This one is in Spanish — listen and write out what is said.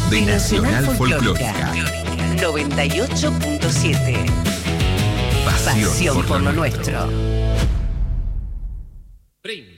de Nacional Folclórica 98.7. Pasión por lo nuestro.